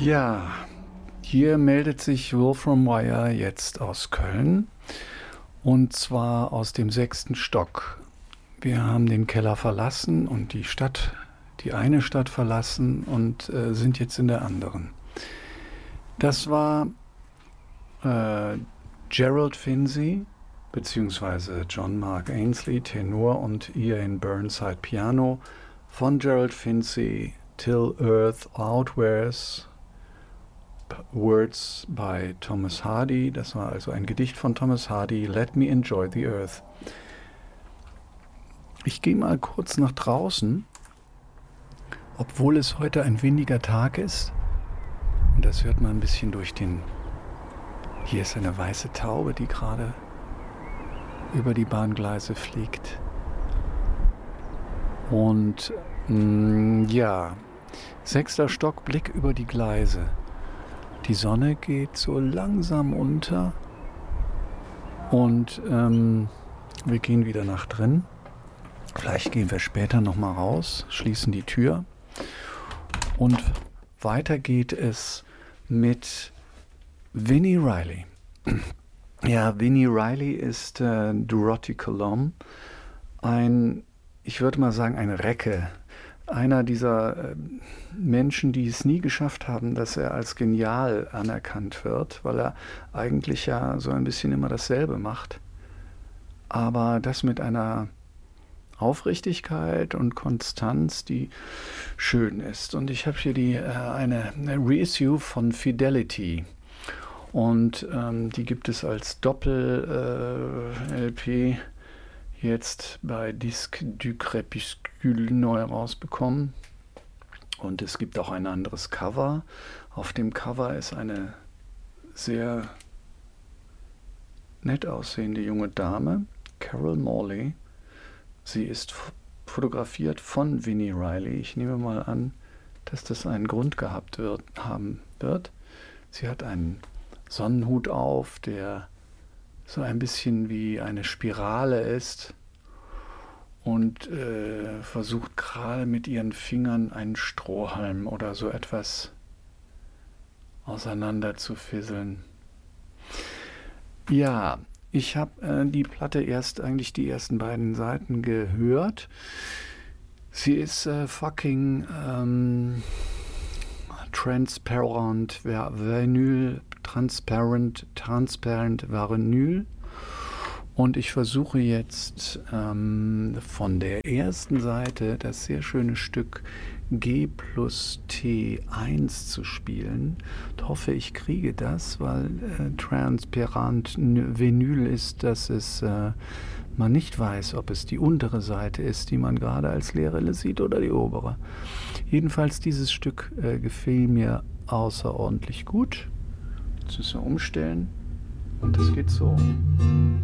Ja, hier meldet sich Wolfram Wire jetzt aus Köln und zwar aus dem 6. Stock. Wir haben den Keller verlassen und die eine Stadt verlassen und sind jetzt in der anderen. Das war Gerald Finzi beziehungsweise John Mark Ainsley Tenor und Ian Burnside Piano von Gerald Finzi Till Earth Outwears. Words by Thomas Hardy. Das war also ein Gedicht von Thomas Hardy. Let me enjoy the earth. Ich gehe mal kurz nach draußen, obwohl es heute ein windiger Tag ist. Und das hört man ein bisschen durch den... Hier ist eine weiße Taube, die gerade über die Bahngleise fliegt. Und ja, 6. Stock, Blick über die Gleise. Die Sonne geht so langsam unter und wir gehen wieder nach drin. Vielleicht gehen wir später nochmal raus, schließen die Tür und weiter geht es mit Vini Reilly. Ja, Vini Reilly ist Dorothy Colomb, ich würde mal sagen, ein Recke. Einer dieser Menschen, die es nie geschafft haben, dass er als genial anerkannt wird, weil er eigentlich ja so ein bisschen immer dasselbe macht. Aber das mit einer Aufrichtigkeit und Konstanz, die schön ist. Und ich habe hier eine Reissue von Fidelity. Und die gibt es als Doppel-LP jetzt bei Disque du Crépuscule neu rausbekommen. Und es gibt auch ein anderes Cover. Auf dem Cover ist eine sehr nett aussehende junge Dame, Carol Morley. Sie ist fotografiert von Vini Reilly. Ich nehme mal an, dass das einen Grund haben wird. Sie hat einen Sonnenhut auf, der so ein bisschen wie eine Spirale ist und versucht gerade mit ihren Fingern einen Strohhalm oder so etwas auseinander zu fisseln. Ja, ich habe die Platte eigentlich die ersten beiden Seiten gehört. Sie ist fucking transparent Vinyl, transparent Vinyl. Und ich versuche jetzt von der ersten Seite das sehr schöne Stück G plus T1 zu spielen. Ich hoffe, ich kriege das, weil transparent Vinyl ist, dass man nicht weiß, ob es die untere Seite ist, die man gerade als leere sieht, oder die obere. Jedenfalls, dieses Stück gefiel mir außerordentlich gut. Jetzt müssen wir umstellen und es geht so.